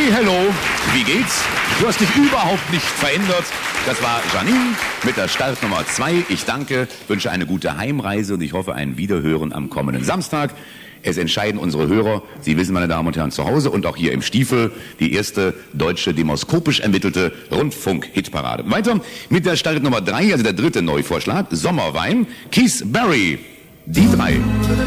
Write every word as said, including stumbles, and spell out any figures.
Hey, hello, wie geht's? Du hast dich überhaupt nicht verändert. Das war Janine mit der Startnummer zwei. Ich danke, wünsche eine gute Heimreise und ich hoffe ein Wiederhören am kommenden Samstag. Es entscheiden unsere Hörer, Sie wissen, meine Damen und Herren, zu Hause und auch hier im Stiefel, die erste deutsche demoskopisch ermittelte Rundfunk-Hitparade. Weiter mit der Startnummer drei, also der dritte Neuvorschlag, Sommerwein, Keith Barry, die drei.